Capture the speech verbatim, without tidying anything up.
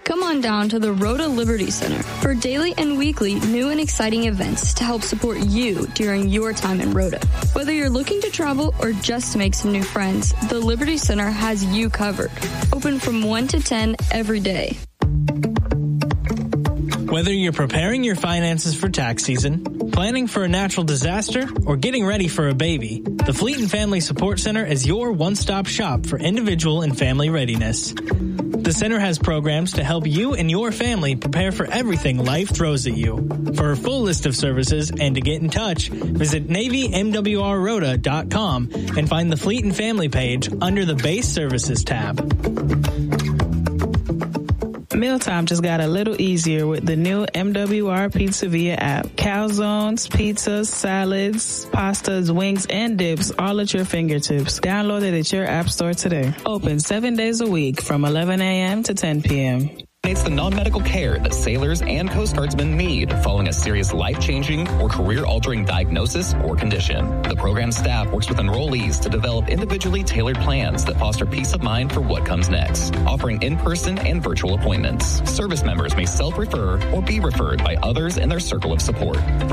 Come on down to the Rhoda Liberty Center for daily and weekly new and exciting events to help support you during your time in Rhoda. Whether you're looking to travel or just to make some new friends, the Liberty Center has you covered. Open from one to ten every day. Whether you're preparing your finances for tax season, planning for a natural disaster, or getting ready for a baby, the Fleet and Family Support Center is your one-stop shop for individual and family readiness. The center has programs to help you and your family prepare for everything life throws at you. For a full list of services and to get in touch, visit Navy M W R Rhoda dot com and find the Fleet and Family page under the Base Services tab. Mealtime just got a little easier with the new M W R Pizza Via app. Calzones, pizzas, salads, pastas, wings, and dips all at your fingertips. Download it at your app store today. Open seven days a week from eleven a.m. to ten p.m. It's the non-medical care that sailors and Coast Guardsmen need following a serious life-changing or career-altering diagnosis or condition. The program staff works with enrollees to develop individually tailored plans that foster peace of mind for what comes next, offering in-person and virtual appointments. Service members may self-refer or be referred by others in their circle of support. For